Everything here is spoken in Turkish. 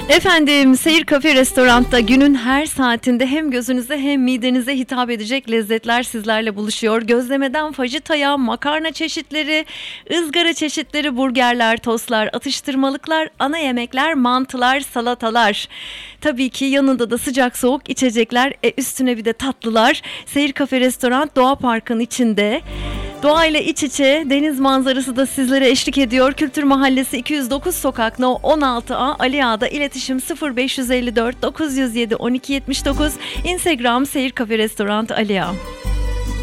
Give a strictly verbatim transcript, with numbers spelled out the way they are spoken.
Efendim, Seyir Kafe Restorant'ta günün her saatinde hem gözünüze hem midenize hitap edecek lezzetler sizlerle buluşuyor. Gözlemeden fajitaya, makarna çeşitleri, ızgara çeşitleri, burgerler, tostlar, atıştırmalıklar, ana yemekler, mantılar, salatalar. Tabii ki yanında da sıcak soğuk içecekler, e, üstüne bir de tatlılar. Seyir Kafe Restoran Doğa Park'ın içinde. Doğayla iç içe, deniz manzarası da sizlere eşlik ediyor. Kültür Mahallesi iki yüz dokuz Sokak No on altı A, Ali Ağa'da. iletişim sıfır beş yüz elli dört dokuz yüz yedi on iki yetmiş dokuz. Instagram Seyir Kafe Restoran Ali Ağa.